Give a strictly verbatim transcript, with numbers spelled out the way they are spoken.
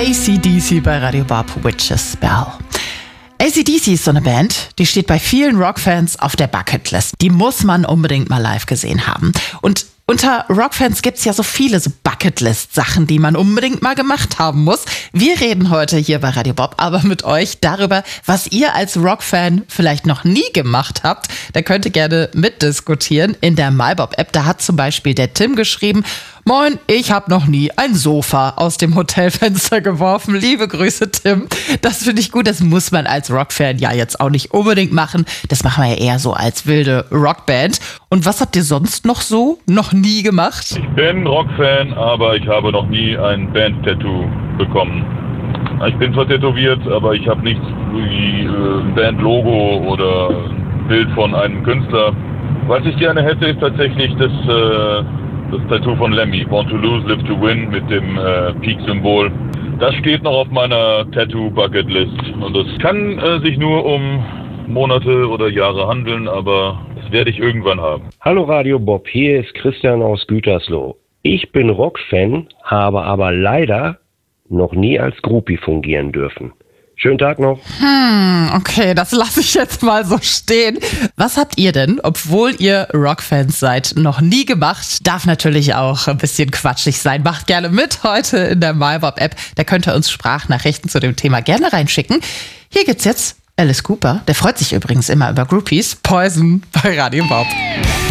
A C D C bei Radio Bob, Witch's Bell. A C D C ist so eine Band, die steht bei vielen Rockfans auf der Bucketlist. Die muss man unbedingt mal live gesehen haben. Und unter Rockfans gibt's ja so viele so Bucketlist-Sachen, die man unbedingt mal gemacht haben muss. Wir reden heute hier bei Radio Bob aber mit euch darüber, was ihr als Rockfan vielleicht noch nie gemacht habt. Da könnt ihr gerne mitdiskutieren in der MyBob-App. Da hat zum Beispiel der Tim geschrieben: Moin, ich habe noch nie ein Sofa aus dem Hotelfenster geworfen. Liebe Grüße, Tim. Das finde ich gut. Das muss man als Rockfan ja jetzt auch nicht unbedingt machen. Das machen wir ja eher so als wilde Rockband. Und was habt ihr sonst noch so noch nie gemacht? Ich bin Rockfan, aber ich habe noch nie ein Band-Tattoo bekommen. Ich bin zwar tätowiert, aber ich habe nichts wie ein Band-Logo oder ein Bild von einem Künstler. Was ich gerne hätte, ist tatsächlich das... Äh, Das Tattoo von Lemmy, Born to Lose, Live to Win, mit dem äh, Peak-Symbol. Das steht noch auf meiner Tattoo-Bucket-List. Und es kann äh, sich nur um Monate oder Jahre handeln, aber das werde ich irgendwann haben. Hallo Radio Bob, hier ist Christian aus Gütersloh. Ich bin Rockfan, habe aber leider noch nie als Groupie fungieren dürfen. Schönen Tag noch. Hm, okay, das lasse ich jetzt mal so stehen. Was habt ihr denn, obwohl ihr Rockfans seid, noch nie gemacht? Darf natürlich auch ein bisschen quatschig sein. Macht gerne mit heute in der MyBob-App. Da könnt ihr uns Sprachnachrichten zu dem Thema gerne reinschicken. Hier gibt's jetzt Alice Cooper. Der freut sich übrigens immer über Groupies. Poison bei Radio Bob.